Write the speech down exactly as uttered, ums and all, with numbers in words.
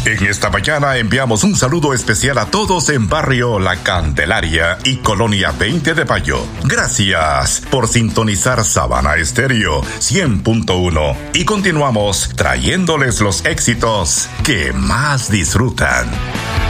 En esta mañana enviamos un saludo especial a todos en Barrio La Candelaria y Colonia veinte de Mayo. Gracias por sintonizar Sabana Estéreo cien punto uno y continuamos trayéndoles los éxitos que más disfrutan.